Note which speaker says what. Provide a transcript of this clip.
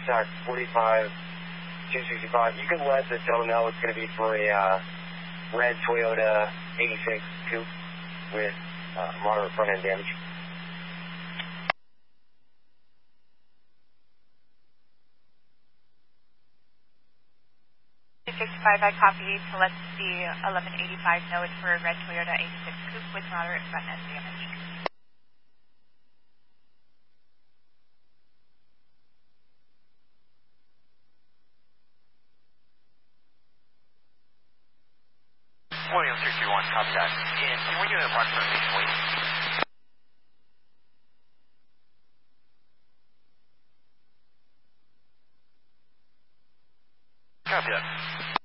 Speaker 1: contact 45 265. You can let the tow know it's going to be for a red Toyota 86 coupe with moderate front end damage.
Speaker 2: 265, I copy to let the 1185 know it's for a red Toyota 86 coupe with moderate front end damage.
Speaker 3: William 331, copy that. And can we do an approximate weight?